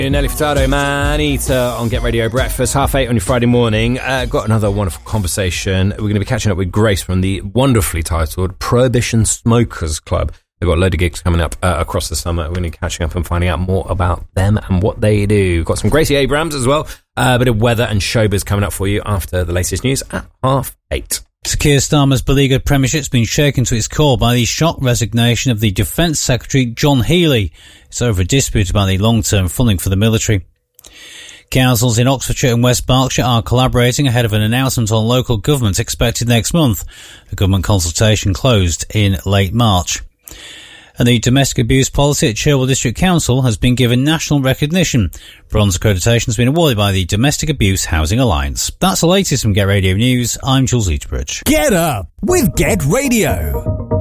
Nelly Furtado, Man Eater on Get Radio Breakfast, 8:30 on your Friday morning. Got another wonderful conversation. We're going to be catching up with Grace from the wonderfully titled Prohibition Smokers Club. They've got a load of gigs coming up across the summer. We're going to be catching up and finding out more about them and what they do. Got some Gracie Abrams as well. A bit of weather and showbiz coming up for you after the latest news at 8:30. Sir Keir Starmer's beleaguered premiership's been shaken to its core by the shock resignation of the Defence Secretary John Healey. It's over a dispute about the long-term funding for the military. Councils in Oxfordshire and West Berkshire are collaborating ahead of an announcement on local government expected next month. A government consultation closed in late March. And the domestic abuse policy at Cherwell District Council has been given national recognition. Bronze accreditation has been awarded by the Domestic Abuse Housing Alliance. That's the latest from Get Radio News. I'm Jules Eaterbridge. Get up with Get Radio.